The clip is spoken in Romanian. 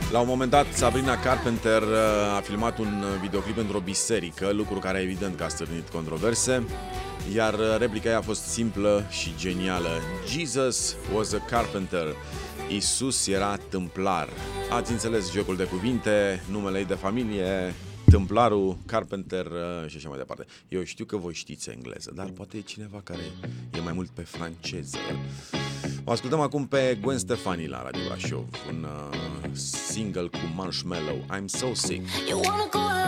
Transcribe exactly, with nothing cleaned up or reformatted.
La un moment dat, Sabrina Carpenter a filmat un videoclip într-o biserică, lucru care evident că a stârnit controverse, iar replica ei a fost simplă și genială. Jesus was a carpenter. Isus era tâmplar. Ați înțeles jocul de cuvinte, numele ei de familie, tâmplarul, Carpenter și așa mai departe. Eu știu că voi știți engleză, dar poate e cineva care e mai mult pe franceză. O ascultăm acum pe Gwen Stefani la Radio Brașov, un uh, single cu Marshmello, I'm So Sick. You wanna go